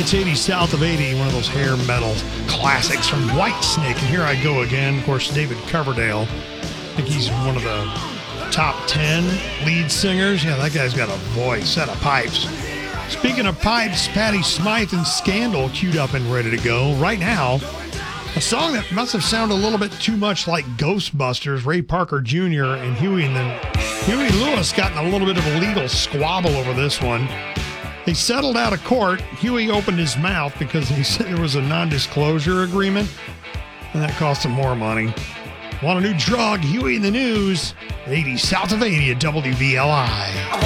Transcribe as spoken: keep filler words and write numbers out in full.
It's eighty South of eighty, one of those hair metal classics from Whitesnake. And here I go again. Of course, David Coverdale. I think he's one of the top ten lead singers. Yeah, that guy's got a voice, set of pipes. Speaking of pipes, Patti Smythe and Scandal queued up and ready to go. Right now, a song that must have sounded a little bit too much like Ghostbusters. Ray Parker Junior and Huey and then Huey Lewis got in a little bit of a legal squabble over this one. They settled out of court. Huey opened his mouth because he said there was a non-disclosure agreement, and that cost him more money. Want a new drug? Huey in the News. eighty South of eighty at W V L I.